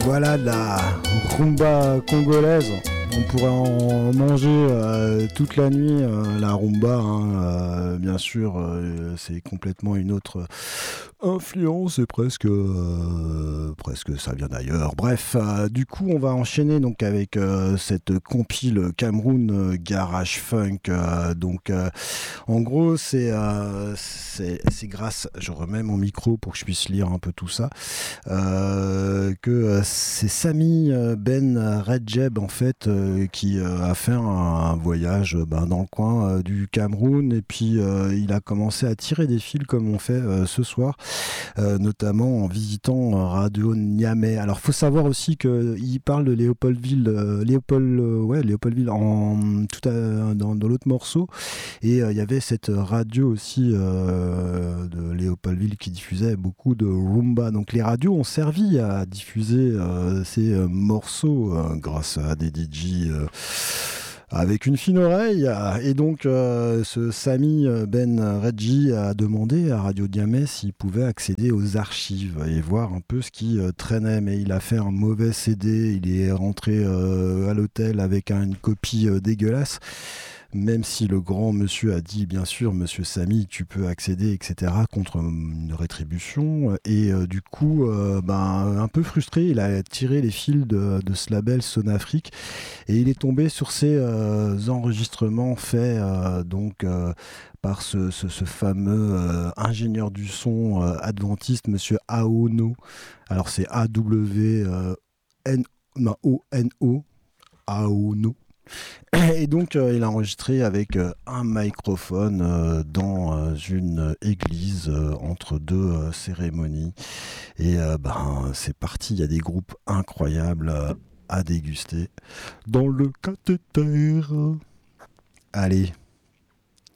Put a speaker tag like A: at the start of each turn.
A: Voilà de la rumba congolaise. On pourrait en manger toute la nuit. La rumba, hein, bien sûr, c'est complètement une autre influence et presque ça vient d'ailleurs. Bref, du coup, on va enchaîner donc avec cette compile Cameroun Garage Funk. En gros, c'est grâce, je remets mon micro pour que je puisse lire un peu tout ça, que c'est Sami Ben Redjeb en fait qui a fait un voyage dans le coin du Cameroun et puis il a commencé à tirer des fils comme on fait ce soir, notamment en visitant Radio Niamey. Alors faut savoir aussi qu'il parle de Léopoldville, Léopoldville dans l'autre morceau, et il y avait cette radio aussi de Léopoldville qui diffusait beaucoup de rumba. Donc les radios ont servi à diffuser ces morceaux grâce à des DJ avec une fine oreille. Et donc ce Sami Ben Redji a demandé à Radio Niamey s'il pouvait accéder aux archives et voir un peu ce qui traînait. Mais il a fait un mauvais CD, il est rentré à l'hôtel avec une copie dégueulasse. Même si le grand monsieur a dit, bien sûr, monsieur Sami, tu peux accéder, etc., contre une rétribution. Et du coup, un peu frustré, il a tiré les fils de ce label Sonafrique et il est tombé sur ces enregistrements faits par ce fameux ingénieur du son adventiste, monsieur Aono. Alors c'est A-W-N-O, Aono. Et donc il a enregistré avec un microphone dans une église entre deux cérémonies. Et c'est parti, il y a des groupes incroyables à déguster dans le cathéter. Allez,